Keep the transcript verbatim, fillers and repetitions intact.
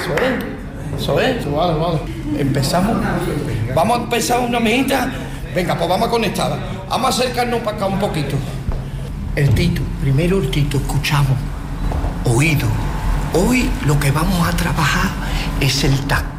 Eso es, eso es, eso vale, vale. Empezamos, vamos a empezar una mejita. Venga, pues vamos a conectar. Vamos a acercarnos para acá un poquito. El Tito, primero el Tito, escuchamos. Oído. Hoy lo que vamos a trabajar es el tacto.